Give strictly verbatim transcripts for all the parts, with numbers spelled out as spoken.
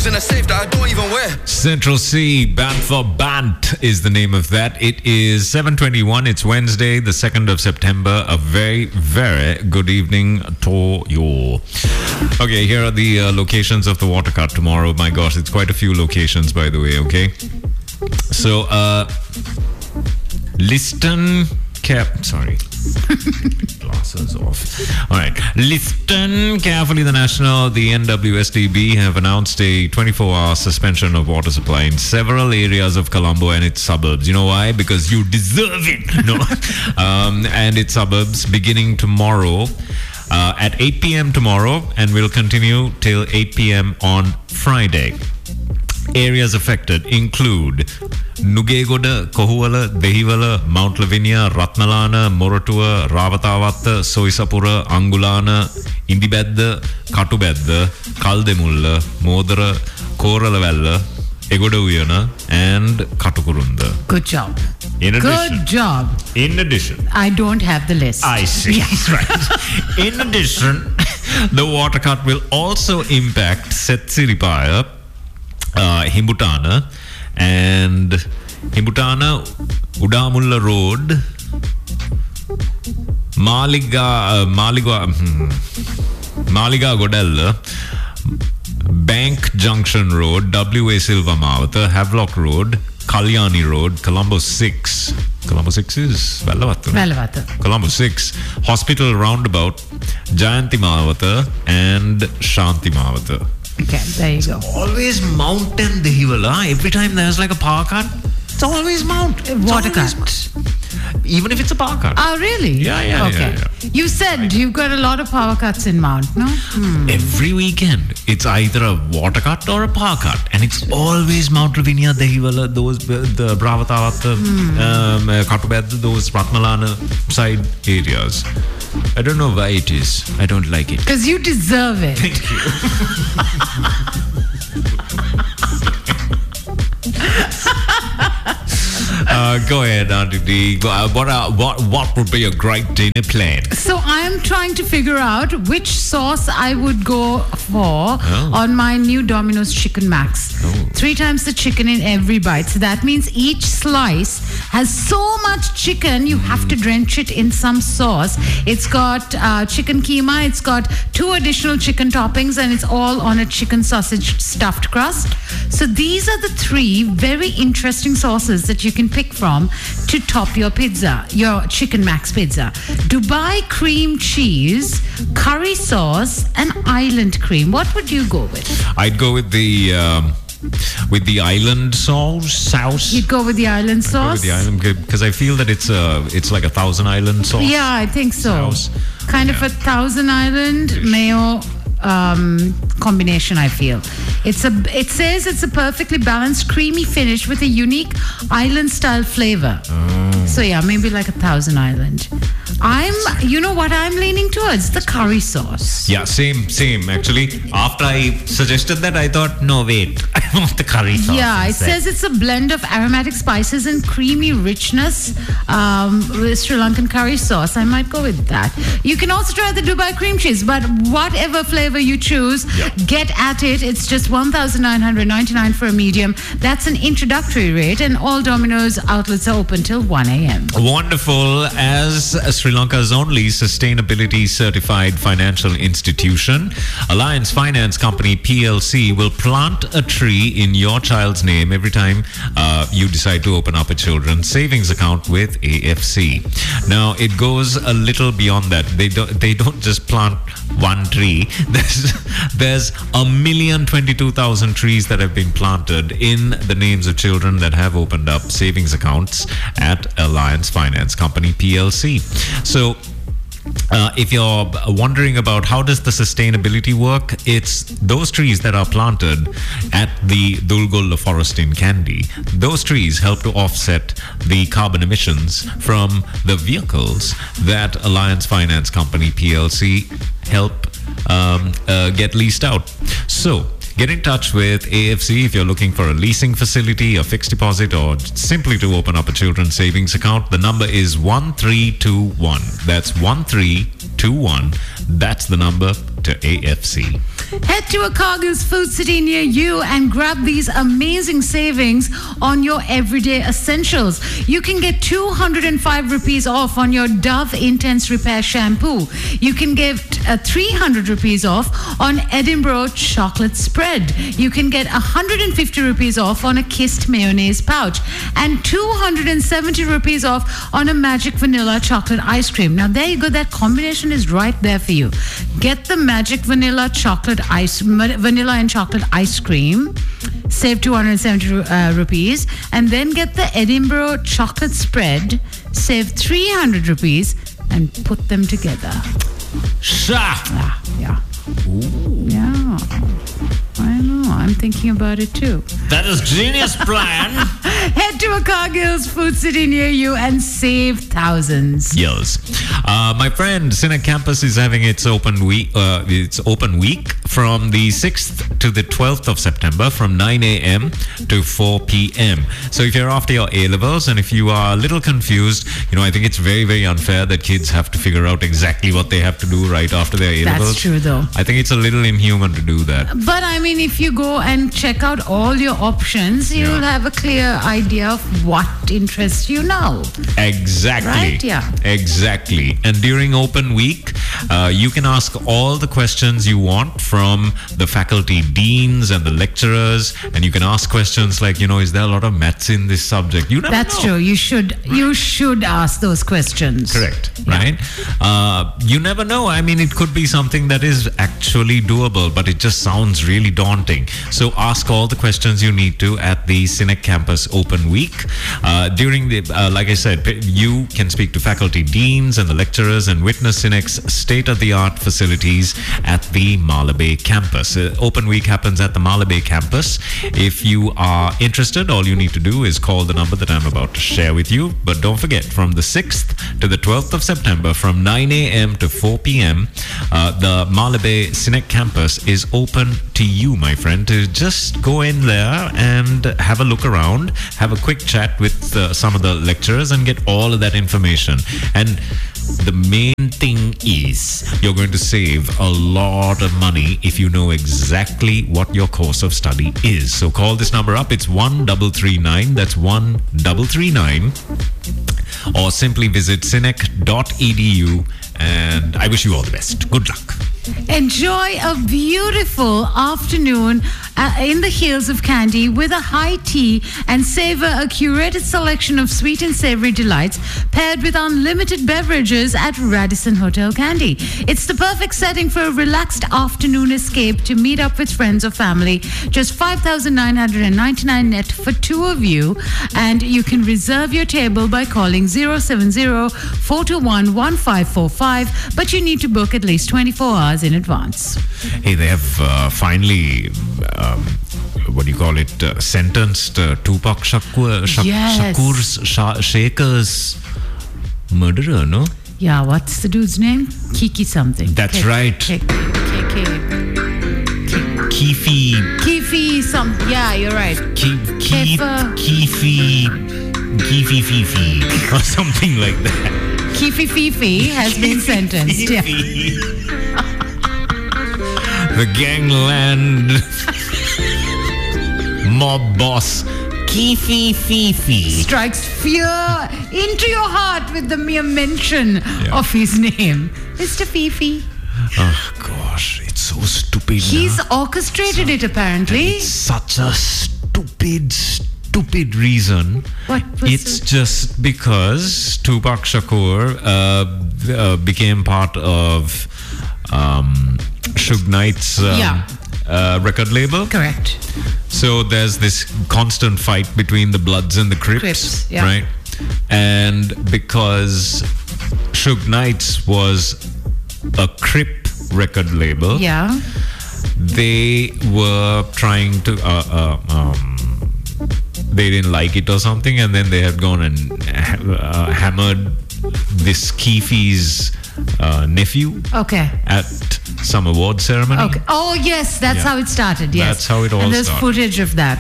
jewels in a safe that I don't even wear. Central C, Band for Band is the name of that. It is seven twenty-one. It's Wednesday, the second of September. A very, very good evening to you. Okay, here are the uh, locations of the water cut tomorrow. My gosh, it's quite a few locations, by the way, okay? So, uh, Liston... Cap, sorry. Glasses off. All right. Listen carefully. The National, the N W S D B have announced a twenty-four hour suspension of water supply in several areas of Colombo and its suburbs. You know why? Because you deserve it. No. um, and its suburbs beginning tomorrow uh, at eight p.m. tomorrow and will continue till eight p.m. on Friday. Areas affected include Nugegoda, Kohuwala, Dehiwala, Mount Lavinia, Ratnalana, Moratuwa, Rawathawatta, Soisapura, Angulana, Indibedda, Katubedda, Kaldemulla, Modara, Koralavella, Egoda Uyana, and Katukurunda. Good job. In addition, Good job. In addition, I don't have the list. I see. Right. In addition, the water cut will also impact Setsiripaya, Uh, Himbutana and Himbutana, Udamulla Road, Maliga, uh, Maliga, hmm, Maliga Godella, Bank Junction Road, W A Silva Mavata, Havelock Road, Kalyani Road, Colombo six. Colombo six is Vellavata. Vellavata. Colombo six, Hospital Roundabout, Jayanti Mavata, and Shanti Mavata. Okay, there you go. Always mountain Dehiwala. Every time there's like a power cut, it's always mount. It's Water always cut. Mount. Even if it's a power cut. Oh, really? Yeah, yeah, okay. yeah, yeah. You said right. You've got a lot of power cuts in Mount, no? Hmm. Every weekend, it's either a water cut or a power cut. And it's always Mount Lavinia, Dehiwala, those, the Bravatavatta, hmm. um, Katubedda, those Ratmalana side areas. I don't know why it is. I don't like it. Because you deserve it. Thank you. uh, go ahead, Auntie D. Uh, what, uh, what, what would be a great dinner plan? So I'm trying to figure out which sauce I would go for oh. on my new Domino's Chicken Max. Oh. Three times the chicken in every bite. So that means each slice has so much chicken, you mm. have to drench it in some sauce. It's got uh, chicken keema, it's got two additional chicken toppings, and it's all on a chicken sausage stuffed crust. So these are the three very interesting sauces that you can pick from to top your pizza, your Chicken Max pizza. Dubai cream cheese, curry sauce, and island cream. What would you go with? I'd go with the... Um with the island sauce, sauce. You'd go with the island sauce? I'd go with the island, because I feel that it's a, it's like a Thousand Island sauce. Yeah, I think so. Sauce. Kind yeah. of a Thousand Island mayo um, combination, I feel. It's a. It says it's a perfectly balanced, creamy finish with a unique island-style flavor. Oh. So yeah, maybe like a Thousand Island. I'm, you know what I'm leaning towards? The curry sauce. Yeah, same, same. Actually, after I suggested that, I thought, no, wait, I want the curry sauce. Yeah, instead. it says it's a blend of aromatic spices and creamy richness um, with Sri Lankan curry sauce. I might go with that. You can also try the Dubai cream cheese, but whatever flavor you choose, yeah. get at it. It's just one thousand nine hundred ninety-nine dollars for a medium. That's an introductory rate, and all Domino's outlets are open till one a.m. Wonderful. As Sri Lanka's only sustainability certified financial institution, Alliance Finance Company P L C will plant a tree in your child's name every time uh, you decide to open up a children's savings account with A F C. Now, it goes a little beyond that. They don't, they don't just plant one tree. There's, there's a million twenty-two thousand trees that have been planted in the names of children that have opened up savings accounts at Alliance Finance Company P L C. So Uh, if you're wondering about how does the sustainability work, it's those trees that are planted at the Dulgolla forest in Kandy. Those trees help to offset the carbon emissions from the vehicles that Alliance Finance Company P L C help um, uh, get leased out. So get in touch with A F C if you're looking for a leasing facility, a fixed deposit, or simply to open up a children's savings account. The number is one three two one. That's one three two one. two one. That's the number to A F C. Head to a Cargill's Food City near you and grab these amazing savings on your everyday essentials. You can get two hundred five rupees off on your Dove Intense Repair shampoo. You can get uh, three hundred rupees off on Edinburgh chocolate spread. You can get one hundred fifty rupees off on a Kissed mayonnaise pouch and two hundred seventy rupees off on a Magic Vanilla chocolate ice cream. Now there you go. That combination is right there for you. Get the Magic Vanilla chocolate ice vanilla and chocolate ice cream, save two hundred seventy uh, rupees, and then get the Edinburgh chocolate spread, save three hundred rupees, and put them together. Sha! Ah, yeah. Ooh. Yeah. I know. I'm thinking about it too. That is genius plan. Head to a Cargill's Food City near you and save thousands. Yes. Uh, my friend, Cinec Campus is having its open week. Uh, its open week from the sixth to the twelfth of September, from nine a.m. to four p.m. So if you're after your A levels and if you are a little confused, you know, I think it's very, very unfair that kids have to figure out exactly what they have to do right after their A levels. That's true, though. I think it's a little inhuman to do that. But I mean, if you go and check out all your options, you'll Yeah. have a clear idea of what interests you now. Exactly. Right? Yeah. Exactly. And during open week, uh, you can ask all the questions you want from the faculty deans and the lecturers, and you can ask questions like, you know, is there a lot of maths in this subject? You never That's know. true. You should you should ask those questions. Correct, Yeah. right? Uh, you never know. I mean, it could be something that is actually doable, but it just sounds really daunting. So ask all the questions you need to at the Cinec Campus Open Week. Uh, during the, uh, like I said, p- you can speak to faculty deans and the lecturers and witness Cinec's state-of-the-art facilities at the Marla Bay campus. Uh, Open Week happens at the Marla Bay campus. If you are interested, all you need to do is call the number that I'm about to share with you. But don't forget, from the sixth to the twelfth of September, from nine a.m. to four p.m., uh, the Marla Bay Cinec campus is open to you, my friend, to just go in there and have a look around, have a quick chat with uh, some of the lecturers and get all of that information. And the main thing is you're going to save a lot of money if you know exactly what your course of study is. So call this number up. It's one three three nine. That's one three three nine. Or simply visit cinec dot e d u, and I wish you all the best. Good luck. Enjoy a beautiful afternoon uh, in the hills of Kandy with a high tea and savor a curated selection of sweet and savory delights paired with unlimited beverages at Radisson Hotel Kandy. It's the perfect setting for a relaxed afternoon escape to meet up with friends or family. Just five thousand nine hundred ninety-nine net for two of you, and you can reserve your table by calling zero seven zero, four two one, one five four five, but you need to book at least twenty-four hours in advance. Hey, they have uh, finally, um, what do you call it, uh, sentenced uh, Tupac Shakur, Shak- Yes. Shakur's, Sha- Shaker's murderer, no? Yeah, what's the dude's name? Kiki something. That's K- right. K- K- K- Keefe, Kifi some. Yeah, you're right. Ke- Ke- Kefa. Keefe, Keefe Fifi, or something like that. Kifi Fifi has been sentenced. Yeah. The gangland mob boss Keefe Fifi Strikes fear into your heart with the mere mention Yeah. of his name. Mister Fifi. Oh gosh, it's so stupid. He's now. orchestrated it apparently. It's such a stupid, stupid reason. What was It's it? just because Tupac Shakur uh, uh, became part of um, Suge Knight's um, Yeah. uh, record label. Correct. So there's this constant fight between the Bloods and the Crips, Crips, yeah. right? And because Suge Knight's was a Crip record label, Yeah. they were trying to uh, uh, um, they didn't like it or something, and then they had gone and uh, hammered this Keefe's uh, nephew Okay. at some award ceremony. Okay. Oh yes, that's Yeah. how it started. Yes. That's how it all And there's started. footage of that.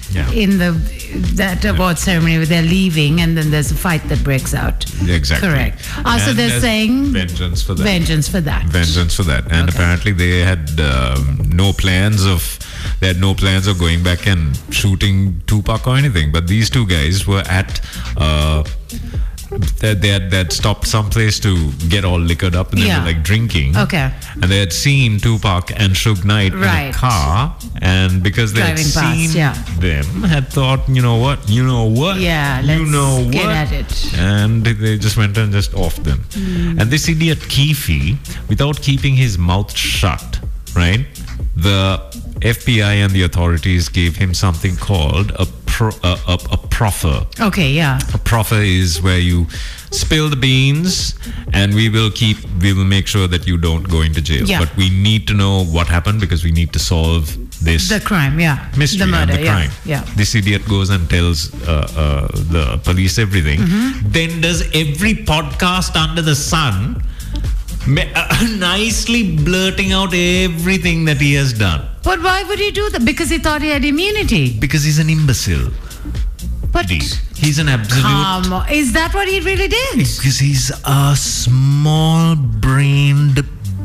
Yeah. in the that award ceremony where they're leaving, and then there's a fight that breaks out. Exactly. Correct. Ah, so And they're there's saying vengeance for that. vengeance for that. Vengeance for that. And Okay. apparently they had um, no plans of they had no plans of going back and shooting Tupac or anything. But these two guys were at uh, they, they had they had stopped someplace to get all liquored up, and they Yeah. were like drinking. Okay. And they had seen Tupac and Suge Knight in Right. a car, and because they Driving had past, seen yeah. them, had thought, you know what, you know what, Yeah, you let's know get what, at it. and they just went and just offed them. Hmm. And this idiot Keefe, without keeping his mouth shut, right? The F B I and the authorities gave him something called a pro, a, a, a proffer. Okay, yeah. A proffer is where you spill the beans, and we will keep, we will make sure that you don't go into jail. Yeah. But we need to know what happened because we need to solve this The crime, yeah. mystery the murder, and the yeah. crime. Yeah. This idiot goes and tells uh, uh, the police everything. Mm-hmm. Then does every podcast under the sun, ma- uh, nicely blurting out everything that he has done But why would he do that? Because he thought he had immunity. because he's an imbecile. But Indeed. He's an absolute. um, is that what he really did? Because he's a small-brained.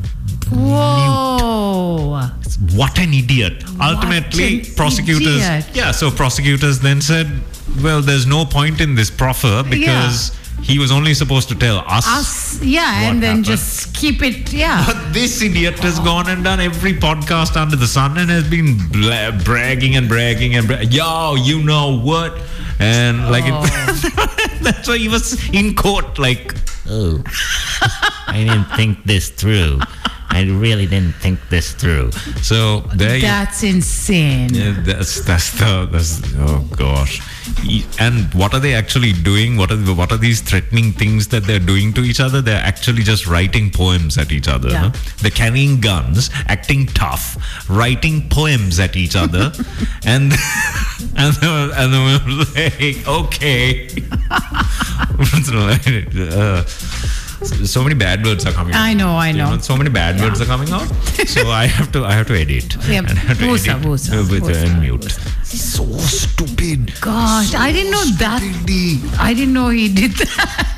Whoa. What an idiot! Ultimately, an prosecutors. idiot. Yeah, so prosecutors then said, "Well, there's no point in this proffer because he was only supposed to tell us." Us, yeah, What and then happened? just keep it, yeah. But this idiot has gone and done every podcast under the sun and has been bla- bragging and bragging and bra- yo, you know what? And like Oh. it, that's why he was in court. Like, Oh, I didn't think this through. I really didn't think this through. so there you. That's insane. Yeah, that's that's the that's oh gosh. E- And what are they actually doing? What are the, what are these threatening things that they're doing to each other? They're actually just writing poems at each other. Yeah. Huh? They're carrying guns, acting tough, writing poems at each other, and and they were, and they were like, okay. uh, so many bad words are coming out. I know, I You know. So many bad words are coming out. So I have to I have to edit. Yeah, And I have to Wusa, edit wusa, with wusa, and mute. So stupid. Gosh, I didn't know that. Stupidity. I didn't know he did that.